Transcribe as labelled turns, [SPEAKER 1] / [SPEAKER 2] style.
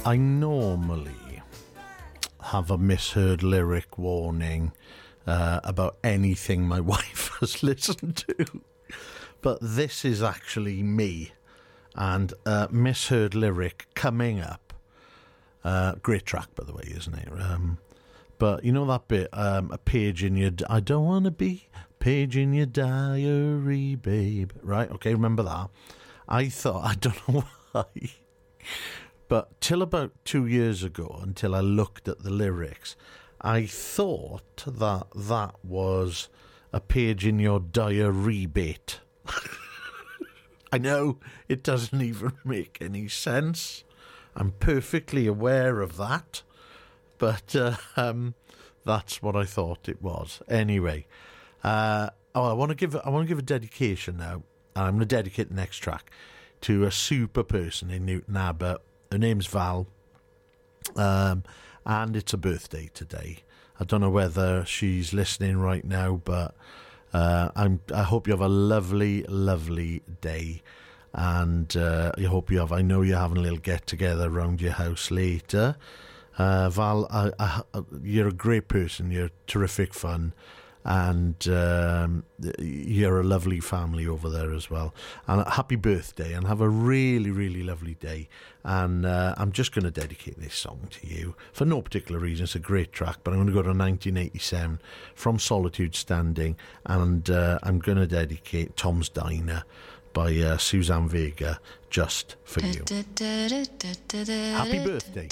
[SPEAKER 1] I normally have a misheard lyric warning about anything my wife has listened to, but this is actually me, and misheard lyric coming up. Great track, by the way, isn't it? But you know that bit, a page in your... I don't want to be page in your diary, babe. Right, okay, remember that. I thought, I don't know why... But till about 2 years ago, until I looked at the lyrics, I thought that that was a page in your diary bit. I know, it doesn't even make any sense. I'm perfectly aware of that. But that's what I thought it was. Anyway, I want to give a dedication now. I'm going to dedicate the next track to a super person in Newton Abbot. Her name's Val, and it's a birthday today. I don't know whether she's listening right now, but I hope you have a lovely, lovely day. And I hope you have... I know you're having a little get-together around your house later. Val, you're a great person. You're terrific fun. And you're a lovely family over there as well. And happy birthday, and have a really, really lovely day. And I'm just going to dedicate this song to you for no particular reason. It's a great track, but I'm going to go to 1987 From Solitude Standing, and I'm going to dedicate Tom's Diner by Suzanne Vega, just for you. Happy birthday.